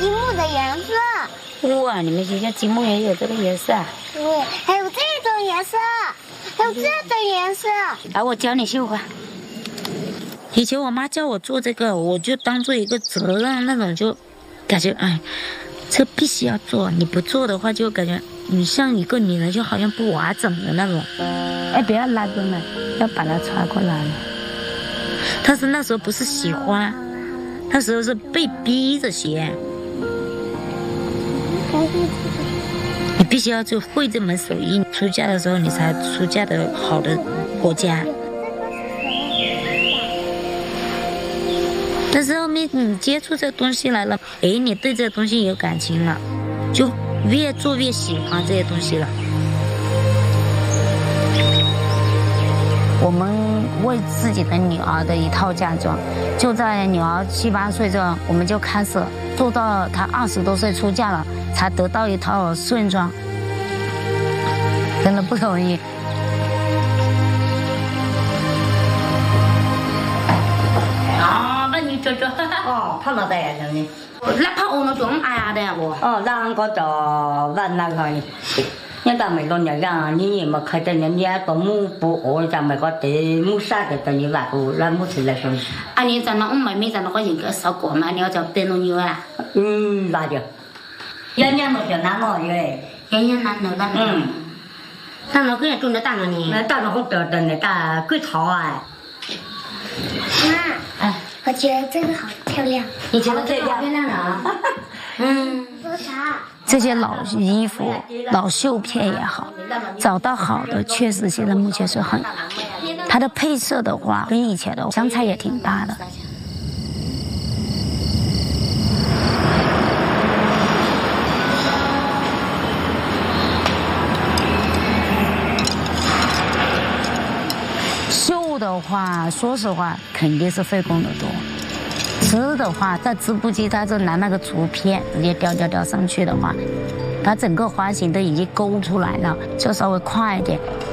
积木的颜色。 哇，你们学校积木也有这个颜色啊？ 对，还有这种颜色，还有这种颜色。 来，我教你绣花。以前我妈叫我做这个，我就当做一个责任那种，就感觉哎，这必须要做，你不做的话就感觉你像一个女人，就好像不完整的那种。哎，不要拉过来，要把它穿过来。但是那时候不是喜欢，那时候是被逼着学。你必须要就会这门手艺，出嫁的时候你才出嫁的好的国家。但是后面你接触这东西来了，哎，你对这个东西有感情了，就越做越喜欢这些东西了。我们为自己的女儿的一套嫁妆，就在女儿7、8岁这，我们就开始做到她20多岁出嫁了，才得到一套顺装，真的不容易。 哦，拍落地啊，兄弟。 那拍我们种哎呀的我。 哦，那个就问那个，人家没讲人家，你没看到人家个木不我咱们个的木啥的，等于话不那木是来说。 啊，你在那我妹妹在那个人家烧锅嘛，你要叫别弄牛啊。 那就。人家那就难了耶。 人家难了那。那个人种的大了呢。 那大了好多的那个鬼头啊。 妈，哎。我觉得这个好漂亮。 你觉得这个好漂亮啊？ 说啥？ 这些老衣服、老绣片也好，找到好的，确实现在目前是很。它的配色的话，跟以前的相差也挺大的。绣的话，说实话，肯定是费工的多。织的话，在织布机，它是拿那个竹片直接吊上去的话，它整个花型都已经勾出来了，就稍微快一点。